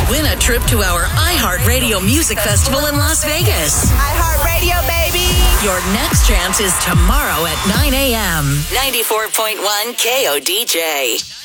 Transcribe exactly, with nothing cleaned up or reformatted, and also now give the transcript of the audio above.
Win a trip to our iHeartRadio Music Festival in Las Vegas. iHeartRadio, baby! Your next chance is tomorrow at nine a.m. ninety-four point one K O D J.